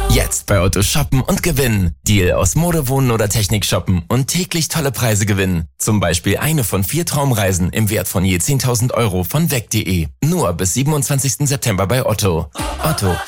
Jetzt bei Otto shoppen und gewinnen. Deal aus Mode, Wohnen oder Technik shoppen und täglich tolle Preise gewinnen. Zum Beispiel eine von 4 Traumreisen im Wert von je 10.000 € von weg.de. Nur bis 27. September bei Otto. Otto.